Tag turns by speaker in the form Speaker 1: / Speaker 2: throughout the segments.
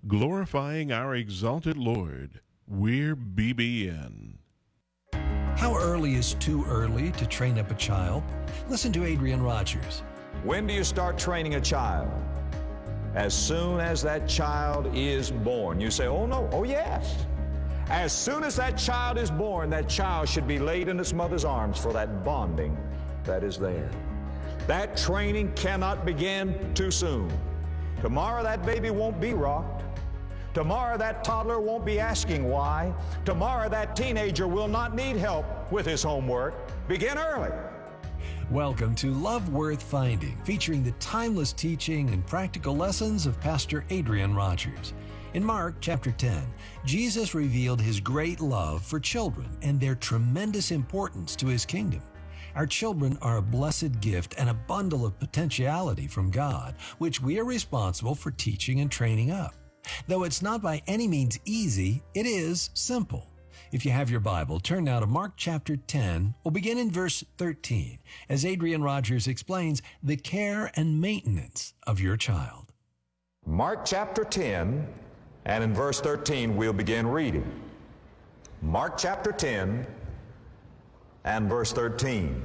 Speaker 1: glorifying our exalted Lord. We're BBN.
Speaker 2: How early is too early to train up a child? Listen to Adrian Rogers.
Speaker 3: When do you start training a child? As soon as that child is born. You say, oh no, oh yes. As soon as that child is born, that child should be laid in its mother's arms for that bonding that is there. That training cannot begin too soon. Tomorrow that baby won't be rocked. Tomorrow that toddler won't be asking why. Tomorrow that teenager will not need help with his homework. Begin early.
Speaker 2: Welcome to Love Worth Finding, featuring the timeless teaching and practical lessons of Pastor Adrian Rogers. In Mark chapter 10, Jesus revealed his great love for children and their tremendous importance to his kingdom. Our children are a blessed gift and a bundle of potentiality from God, which we are responsible for teaching and training up. Though it's not by any means easy, it is simple. If you have your Bible, turn now to Mark chapter 10. We'll begin in verse 13, as Adrian Rogers explains the care and maintenance of your child.
Speaker 3: Mark chapter 10, and in verse 13, we'll begin reading. Mark chapter 10, and verse 13.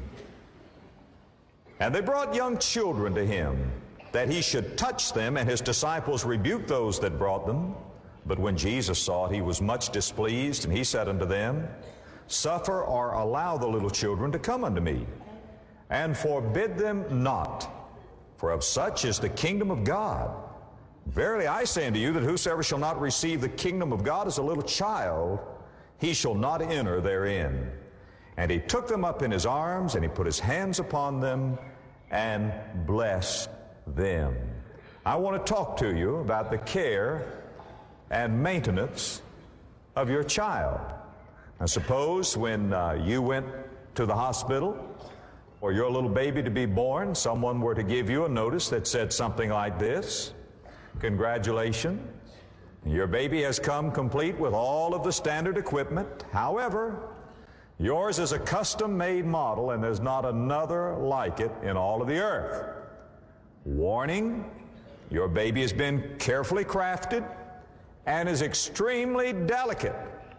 Speaker 3: And they brought young children to him, that he should touch them, and his disciples rebuked those that brought them. But when Jesus saw it, he was much displeased, and he said unto them, Suffer or allow the little children to come unto me, and forbid them not, for of such is the kingdom of God. Verily I say unto you, that whosoever shall not receive the kingdom of God as a little child, he shall not enter therein. And he took them up in his arms, and he put his hands upon them, and blessed them. I want to talk to you about the care and maintenance of your child. Now suppose when you went to the hospital for your little baby to be born, someone were to give you a notice that said something like this: congratulations, your baby has come complete with all of the standard equipment. However, yours is a custom-made model, and there's not another like it in all of the earth. Warning, your baby has been carefully crafted and is extremely delicate.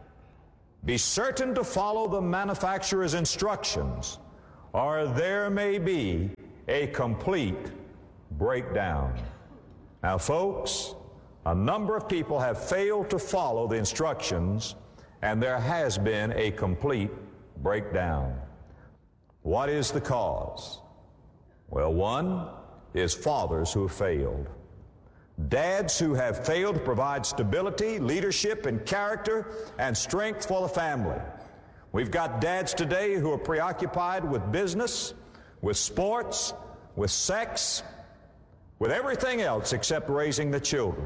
Speaker 3: Be certain to follow the manufacturer's instructions, or there may be a complete breakdown. Now, folks, a number of people have failed to follow the instructions, and there has been a complete breakdown. What is the cause? Well, one is fathers who have failed. Dads who have failed to provide stability, leadership, and character and strength for the family. We've got dads today who are preoccupied with business, with sports, with sex, with everything else except raising the children.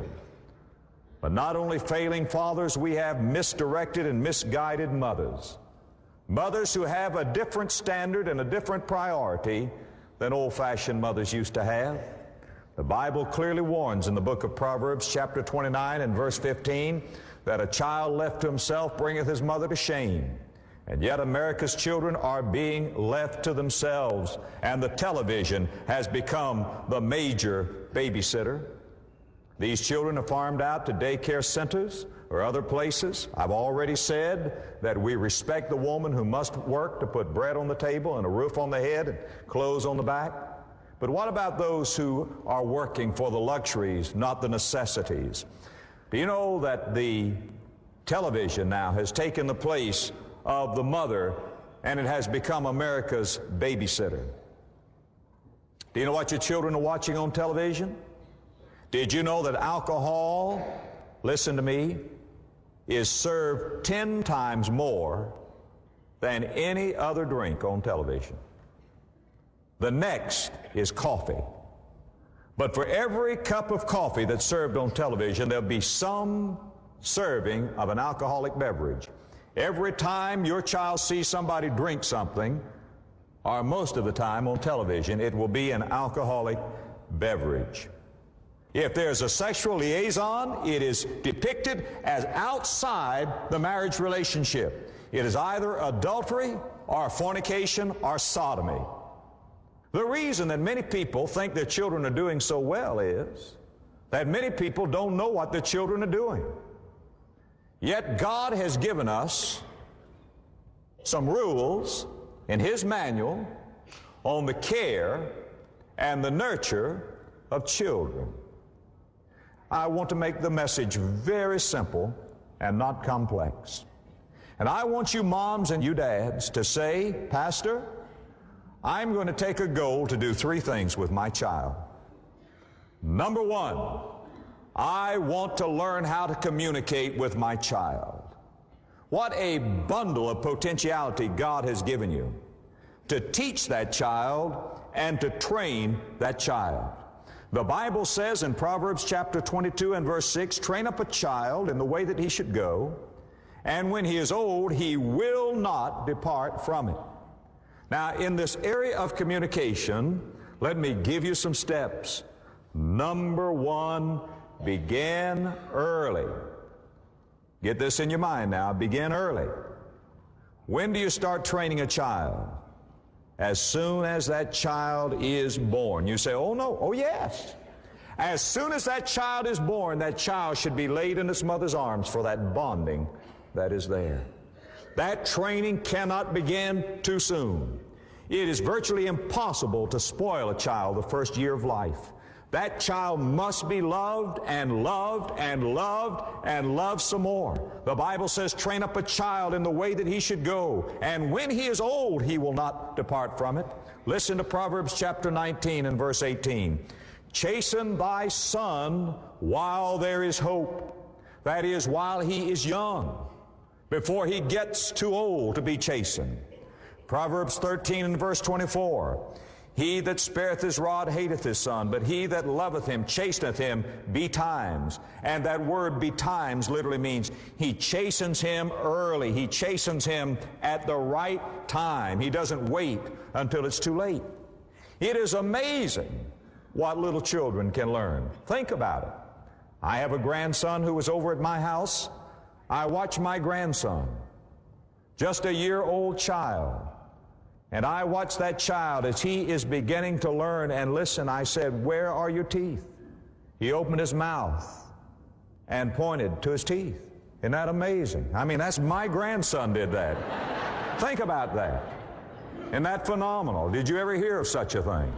Speaker 3: But not only failing fathers, we have misdirected and misguided mothers. Mothers who have a different standard and a different priority than old-fashioned mothers used to have. The Bible clearly warns in the book of Proverbs, chapter 29 and verse 15, that a child left to himself bringeth his mother to shame. And yet America's children are being left to themselves, and the television has become the major babysitter. These children are farmed out to daycare centers or other places. I've already said that we respect the woman who must work to put bread on the table and a roof on the head and clothes on the back. But what about those who are working for the luxuries, not the necessities? Do you know that the television now has taken the place of the mother, and it has become America's babysitter? Do you know what your children are watching on television? Did you know that alcohol, listen to me, is served 10 times more than any other drink on television? The next is coffee. But for every cup of coffee that's served on television, there'll be some serving of an alcoholic beverage. Every time your child sees somebody drink something, or most of the time on television, it will be an alcoholic beverage. If there's a sexual liaison, it is depicted as outside the marriage relationship. It is either adultery or fornication or sodomy. The reason that many people think their children are doing so well is that many people don't know what their children are doing. Yet God has given us some rules in His manual on the care and the nurture of children. I want to make the message very simple and not complex. And I want you moms and you dads to say, Pastor, I'm going to take a goal to do 3 things with my child. Number 1, I want to learn how to communicate with my child. What a bundle of potentiality God has given you to teach that child and to train that child. The Bible says in Proverbs chapter 22 and verse 6, train up a child in the way that he should go, and when he is old, he will not depart from it. Now, in this area of communication, let me give you some steps. Number 1, begin early. Get this in your mind now. Begin early. When do you start training a child? As soon as that child is born. You say, oh no, oh yes. As soon as that child is born, that child should be laid in its mother's arms for that bonding that is there. That training cannot begin too soon. It is virtually impossible to spoil a child the first year of life. That child must be loved and loved and loved and loved some more. The Bible says, train up a child in the way that he should go, and when he is old, he will not depart from it. Listen to Proverbs chapter 19 and verse 18. Chasten thy son while there is hope. That is, while he is young, before he gets too old to be chastened. Proverbs 13 and verse 24. He that spareth his rod hateth his son, but he that loveth him chasteneth him betimes. And that word betimes literally means he chastens him early. He chastens him at the right time. He doesn't wait until it's too late. It is amazing what little children can learn. Think about it. I have a grandson who was over at my house. I watched my grandson, just a year-old child. And I watched that child as he is beginning to learn. And listen, I said, where are your teeth? He opened his mouth and pointed to his teeth. Isn't that amazing? I mean, that's my grandson did that. Think about that. Isn't that phenomenal? Did you ever hear of such a thing?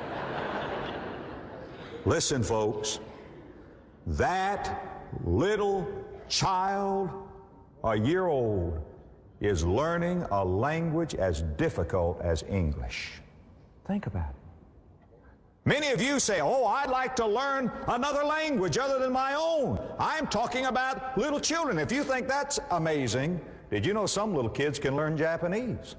Speaker 3: Listen, folks, that little child, a year old, is learning a language as difficult as English. Think about it. Many of you say, oh, I'd like to learn another language other than my own. I'm talking about little children. If you think that's amazing, did you know some little kids can learn Japanese?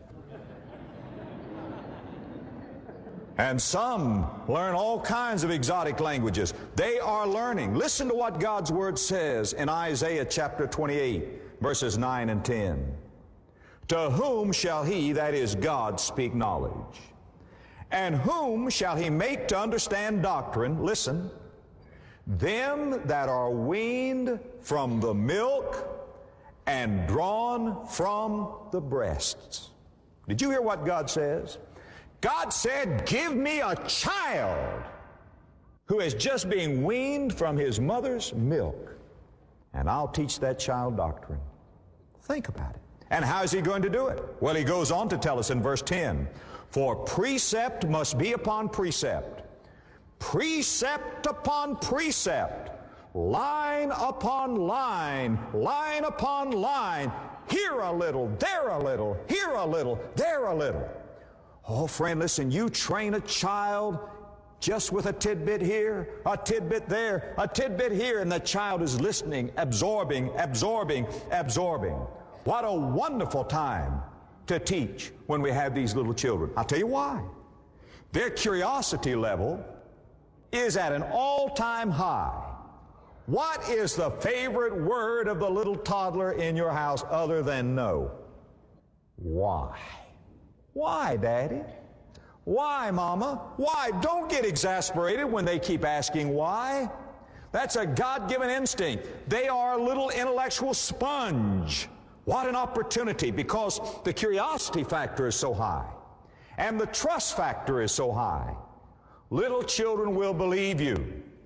Speaker 3: And some learn all kinds of exotic languages. They are learning. Listen to what God's Word says in Isaiah chapter 28, verses 9 and 10. To whom shall he, that is God, speak knowledge? And whom shall he make to understand doctrine? Listen, them that are weaned from the milk and drawn from the breasts. Did you hear what God says? God said, give me a child who is just being weaned from his mother's milk, and I'll teach that child doctrine. Think about it. And how is he going to do it? Well, he goes on to tell us in verse 10, for precept must be upon precept, precept upon precept, line upon line, line upon line, here a little, there a little, here a little, there a little. Oh, friend, listen, you train a child just with a tidbit here, a tidbit there, a tidbit here, and the child is listening, absorbing, absorbing, absorbing. What a wonderful time to teach when we have these little children. I'll tell you why. Their curiosity level is at an all-time high. What is the favorite word of the little toddler in your house other than no? Why? Why, Daddy? Why, Mama? Why? Don't get exasperated when they keep asking why. That's a God-given instinct. They are a little intellectual sponge. What an opportunity, because the curiosity factor is so high and the trust factor is so high. Little children will believe you.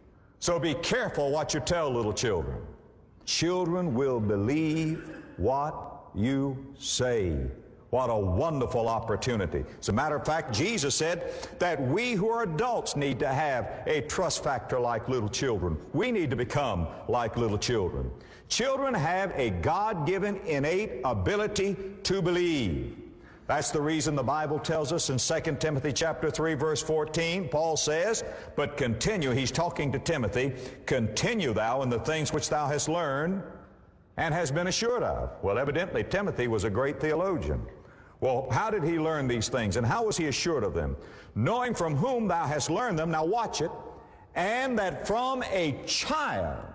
Speaker 3: So be careful what you tell little children. Children will believe what you say. What a wonderful opportunity. As a matter of fact, Jesus said that we who are adults need to have a trust factor like little children. We need to become like little children. Children have a God-given innate ability to believe. That's the reason the Bible tells us in 2 Timothy chapter 3, verse 14, Paul says, but continue, he's talking to Timothy, continue thou in the things which thou hast learned and has been assured of. Well, evidently Timothy was a great theologian. Well, how did he learn these things, and how was he assured of them? Knowing from whom thou hast learned them, now watch it, and that from a child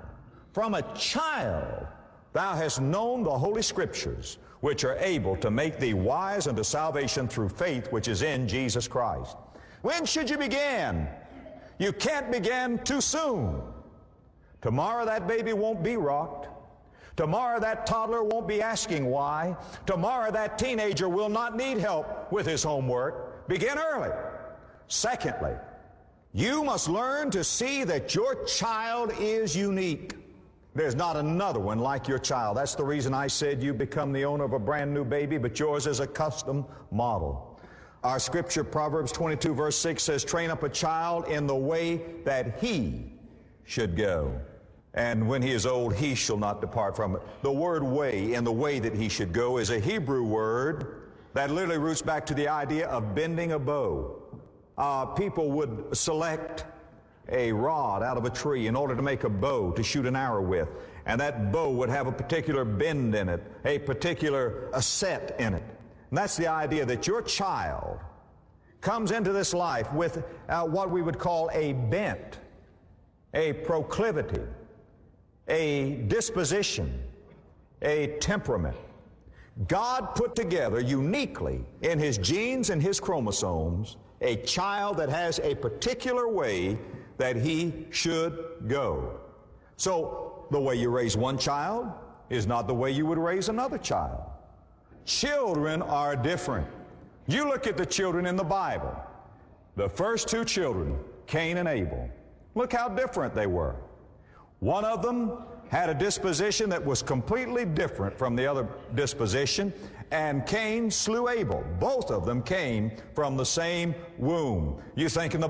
Speaker 3: thou hast known the Holy Scriptures, which are able to make thee wise unto salvation through faith which is in Jesus Christ. When should you begin? You can't begin too soon. Tomorrow that baby won't be rocked. Tomorrow that toddler won't be asking why. Tomorrow that teenager will not need help with his homework. Begin early. Secondly, you must learn to see that your child is unique. There's not another one like your child. That's the reason I said you become the owner of a brand new baby, but yours is a custom model. Our scripture, Proverbs 22, verse 6 says, train up a child in the way that he should go. And when he is old, he shall not depart from it. The word way, in the way that he should go, is a Hebrew word that literally roots back to the idea of bending a bow. People would select a rod out of a tree in order to make a bow to shoot an arrow with. And that bow would have a particular bend in it, a particular set in it. And that's the idea that your child comes into this life with what we would call a bent, a proclivity, a disposition, a temperament. God put together uniquely in his genes and his chromosomes a child that has a particular way that he should go. So the way you raise one child is not the way you would raise another child. Children are different. You look at the children in the Bible. The first two children, Cain and Abel, look how different they were. One of them had a disposition that was completely different from the other disposition, and Cain slew Abel. Both of them came from the same womb. You think in the